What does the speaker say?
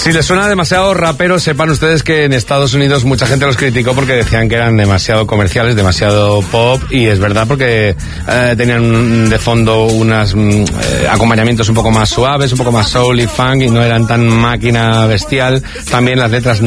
Si les suena demasiado rapero, sepan ustedes que en Estados Unidos mucha gente los criticó porque decían que eran demasiado comerciales, demasiado pop, y es verdad porque tenían de fondo unos acompañamientos un poco más suaves, un poco más soul y funk, y no eran tan máquina bestial. También las letras